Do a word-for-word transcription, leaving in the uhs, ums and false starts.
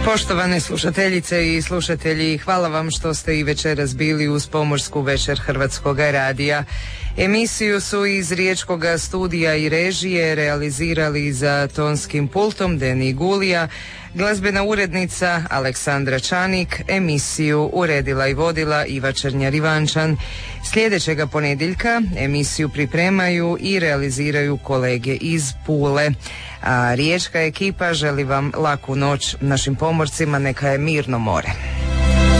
Poštovane slušateljice i slušatelji, hvala vam što ste i večeras bili uz Pomorsku večer Hrvatskog radija. Emisiju su iz riječkog studija i režije realizirali za tonskim pultom Deni Gulija, glazbena urednica Aleksandra Čanik, emisiju uredila i vodila Iva Černjar-Ivančan. Sljedećega ponedjeljka emisiju pripremaju i realiziraju kolege iz Pule. A riječka ekipa želi vam laku noć, našim pomorcima neka je mirno more.